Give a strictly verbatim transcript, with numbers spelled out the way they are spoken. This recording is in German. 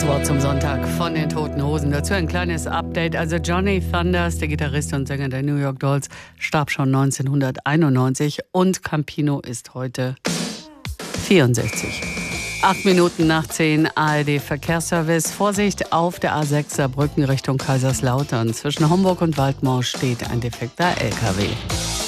letzte Wort zum Sonntag von den Toten Hosen. Dazu ein kleines Update. Also Johnny Thunders, der Gitarrist und Sänger der New York Dolls, starb schon neunzehnhunderteinundneunzig und Campino ist heute vierundsechzig. Acht Minuten nach zehn, A R D Verkehrsservice. Vorsicht auf der A sechs Saarbrücken Richtung Kaiserslautern. Zwischen Homburg und Waldmau steht ein defekter L K W.